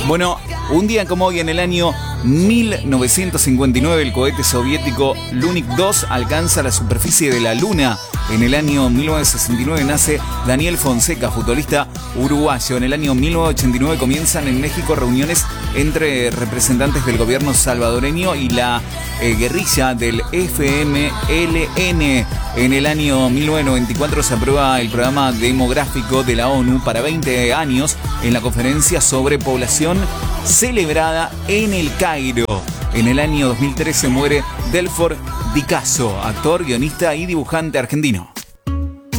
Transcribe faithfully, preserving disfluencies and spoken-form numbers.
Bueno, un día como hoy en el año mil novecientos cincuenta y nueve el cohete soviético Lunik dos alcanza la superficie de la Luna. En el año mil novecientos sesenta y nueve nace Daniel Fonseca, futbolista uruguayo. En el año mil novecientos ochenta y nueve comienzan en México reuniones entre representantes del gobierno salvadoreño y la eh, guerrilla del F M L N. En el año mil novecientos noventa y cuatro se aprueba el programa demográfico de la ONU para veinte años en la conferencia sobre población celebrada en el Cairo. En el año dos mil trece muere Delfor Di Caso, actor, guionista y dibujante argentino.